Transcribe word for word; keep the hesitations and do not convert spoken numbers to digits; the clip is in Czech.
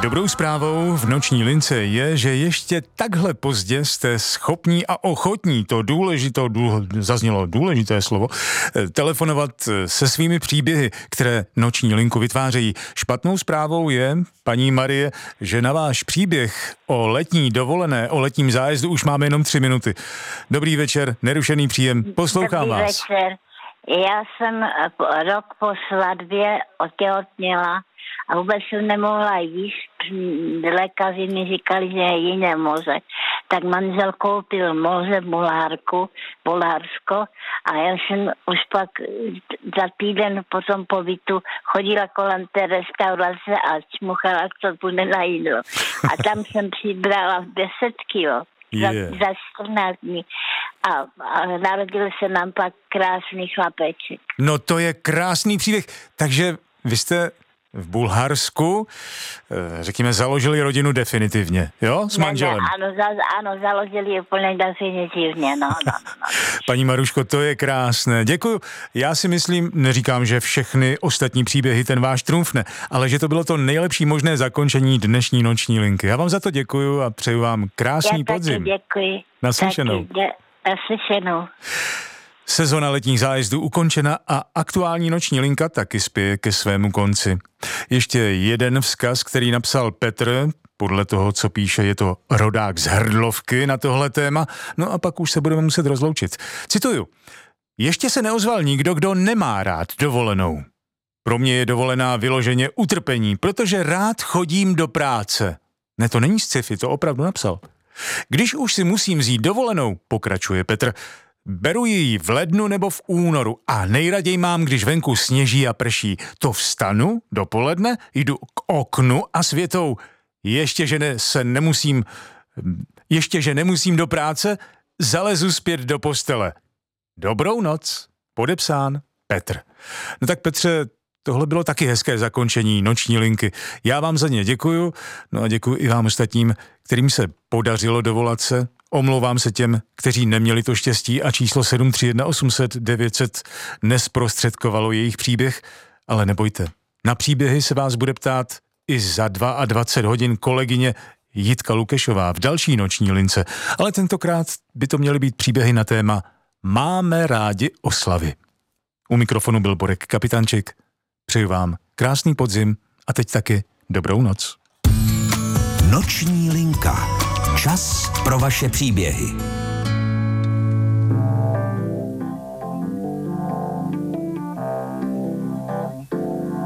Dobrou zprávou v noční lince je, že ještě takhle pozdě jste schopní a ochotní, to důležito, důl, zaznělo důležité slovo, telefonovat se svými příběhy, které noční linku vytvářejí. Špatnou zprávou je, paní Marie, že na váš příběh o letní dovolené, o letním zájezdu už máme jenom tři minuty. Dobrý večer, nerušený příjem, poslouchám Dobrý vás. večer. Já jsem rok po svatbě otěhotněla a vůbec jsem nemohla jíst. Lékaři mi říkali, že je jiné moře. Tak manžel koupil moře v Bulharku, Bulharsko, a já jsem už pak za týden po tom pobytu chodila kolem té restaurace a čmuchala, co bude na jídlo. A tam jsem přibrala deset kilo. Yeah. Za, za čtrnáct dní. A, a narodil se nám pak krásný chlapeček. No to je krásný příběh. Takže vy jste v Bulharsku, řekněme, založili rodinu definitivně, jo? S manželem. Ne, ne, ano, za, ano, založili úplně definitivně, no, no, no. Paní Maruško, to je krásné. Děkuju. Já si myslím, neříkám, že všechny ostatní příběhy ten váš trumfne, ale že to bylo to nejlepší možné zakončení dnešní noční linky. Já vám za to děkuju a přeju vám krásný Já podzim. taky děkuji. Naslyšenou. Taky, dě, naslyšenou. Sezona letních zájezdů ukončena a aktuální noční linka taky spěje ke svému konci. Ještě jeden vzkaz, který napsal Petr, podle toho, co píše, je to rodák z Hrdlovky na tohle téma, no a pak už se budeme muset rozloučit. Cituju. Ještě se neozval nikdo, kdo nemá rád dovolenou. Pro mě je dovolená vyloženě utrpení, protože rád chodím do práce. Ne, to není sci-fi, to opravdu napsal. Když už si musím vzít dovolenou, pokračuje Petr, beru ji v lednu nebo v únoru a nejraději mám, když venku sněží a prší. To vstanu dopoledne, jdu k oknu a světou. Ještě, že ne, se nemusím, ještě, že nemusím do práce, zalezu zpět do postele. Dobrou noc, podepsán Petr. No tak Petře, tohle bylo taky hezké zakončení noční linky. Já vám za ně děkuju, no a děkuju i vám ostatním, kterým se podařilo dovolat se. Omlouvám se těm, kteří neměli to štěstí a číslo sedm tři jedna osm set devět set nesprostředkovalo jejich příběh, ale nebojte. Na příběhy se vás bude ptát i za dvacet dva hodin kolegyně Jitka Lukešová v další noční lince, ale tentokrát by to měly být příběhy na téma Máme rádi oslavy. U mikrofonu byl Borek Kapitančik. Přeju vám krásný podzim a teď taky dobrou noc. Noční linka. Čas pro vaše příběhy.